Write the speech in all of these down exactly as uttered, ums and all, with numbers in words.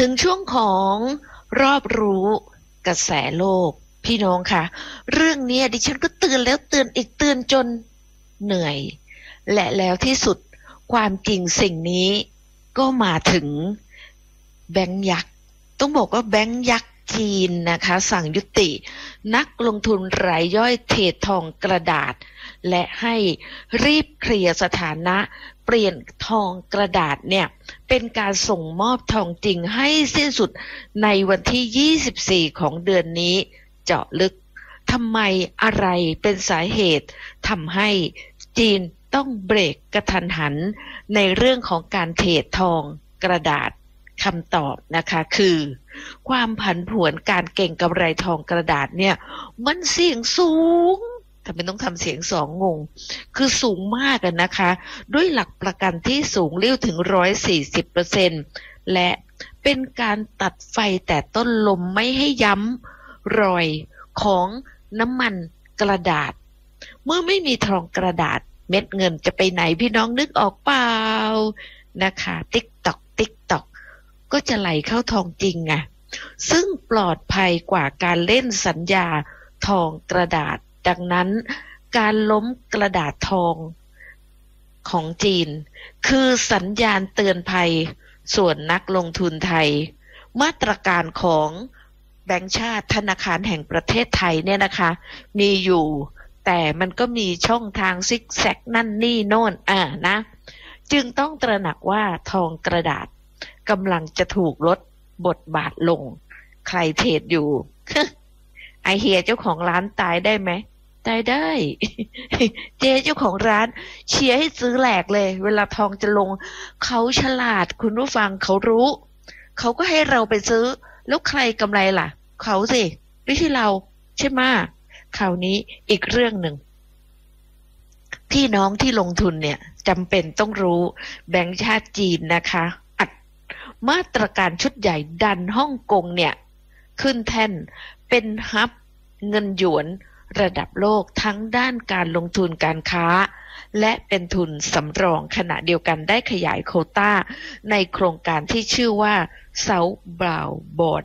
ถึงช่วงของรอบรู้กระแสโลกพี่น้องค่ะเรื่องนี้ดิฉันก็เตือนแล้วเตือนอีกเตือนจนเหนื่อยและแล้วที่สุดความจริงสิ่งนี้ก็มาถึงแบงก์ยักษ์ต้องบอกว่าแบงก์ยักษ์จีนนะคะสั่งยุตินักลงทุนรายย่อยเทรดทองกระดาษและให้รีบเคลียร์สถานะเปลี่ยนทองกระดาษเนี่ยเป็นการส่งมอบทองจริงให้สิ้นสุดในวันที่ยี่สิบสี่ของเดือนนี้เจาะลึกทำไมอะไรเป็นสาเหตุทำให้จีนต้องเบรกกระทันหันในเรื่องของการเทรดทองกระดาษคำตอบนะคะคือความผันผวนการเก่งกำไรทองกระดาษเนี่ยมันเสี่ยงสูงทำไมต้องทำเสียงสองงงคือสูงมากกันนะคะด้วยหลักประกันที่สูงเลี้ยวถึง หนึ่งร้อยสี่สิบเปอร์เซ็นต์ และเป็นการตัดไฟแต่ต้นลมไม่ให้ย้ำรอยของน้ำมันกระดาษเมื่อไม่มีทองกระดาษเม็ดเงินจะไปไหนพี่น้องนึกออกเปล่านะคะติ๊กตอกติ๊กตอกก็จะไหลเข้าทองจริงไงซึ่งปลอดภัยกว่าการเล่นสัญญาทองกระดาษดังนั้นการล้มกระดาษทองของจีนคือสัญญาณเตือนภัยส่วนนักลงทุนไทยมาตรการของแบงก์ชาติธนาคารแห่งประเทศไทยเนี่ยนะคะมีอยู่แต่มันก็มีช่องทางซิกแซกนั่นนี่โน่นอ่านะจึงต้องตระหนักว่าทองกระดาษกำลังจะถูกลดบทบาทลงใครเทรดอยู่ ไอเฮียเจ้าของร้านตายได้ไหมตายได้ เจ๊เจ้าของร้านเชียร์ให้ซื้อแหลกเลยเวลาทองจะลงเขาฉลาดคุณผู้ฟังเขารู้เขาก็ให้เราไปซื้อแล้วใครกำไรล่ะเขาสิไม่ใช่เราใช่ไหมคราวนี้อีกเรื่องหนึ่งพี่น้องที่ลงทุนเนี่ยจำเป็นต้องรู้แบงก์ชาติจีนนะคะอัดมาตรการชุดใหญ่ดันฮ่องกงเนี่ยขึ้นแท่นเป็นฮับเงินหยวนระดับโลกทั้งด้านการลงทุนการค้าและเป็นทุนสำรองขณะเดียวกันได้ขยายโควต้าในโครงการที่ชื่อว่า Southbound Bond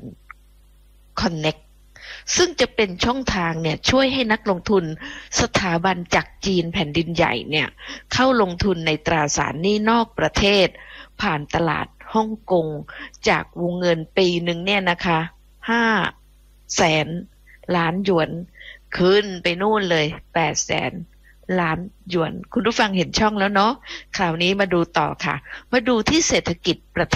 Connect ซึ่งจะเป็นช่องทางเนี่ยช่วยให้นักลงทุนสถาบันจากจีนแผ่นดินใหญ่เนี่ยเข้าลงทุนในตราสารหนี้นอกประเทศผ่านตลาดฮ่องกงจากวงเงินปีหนึ่งเนี่ยนะคะห้าแสนล้านหยวนขึ้นไปนู่นเลยแปดแสนล้านหยวนคุณผู้ฟังเห็นช่องแล้วเนาะคราวนี้มาดูต่อค่ะมาดูที่เศรษฐกิจประเทศ